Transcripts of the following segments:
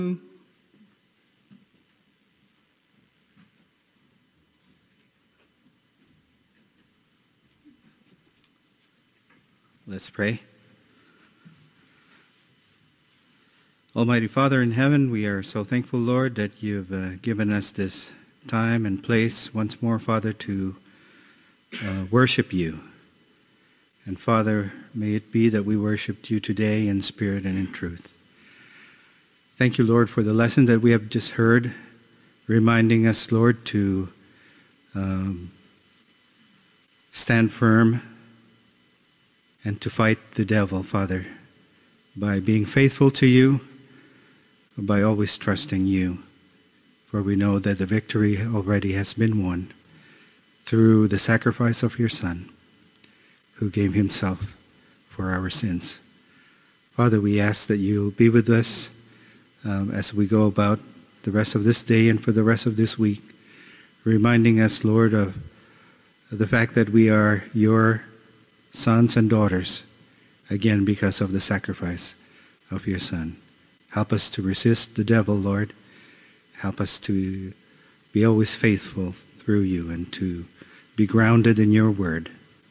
Let's pray. Almighty Father in heaven, we are so thankful, Lord, that you've given us this time and place once more, Father, to worship you. And Father, may it be that we worshiped you today in spirit and in truth. Thank you, Lord, for the lesson that we have just heard, reminding us, Lord, to stand firm and to fight the devil, Father, by being faithful to you, by always trusting you. For we know that the victory already has been won through the sacrifice of your Son, who gave himself for our sins. Father, we ask that you be with us as we go about the rest of this day and for the rest of this week, reminding us, Lord, of the fact that we are your sons and daughters, again, because of the sacrifice of your Son. Help us to resist the devil, Lord. Help us to be always faithful through you and to be grounded in your word.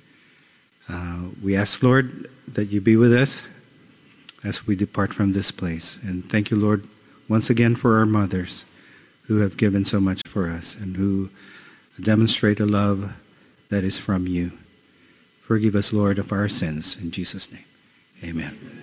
We ask, Lord, that you be with us as we depart from this place. And thank you, Lord, once again for our mothers who have given so much for us and who demonstrate a love that is from you. Forgive us, Lord, of our sins. In Jesus' name, amen.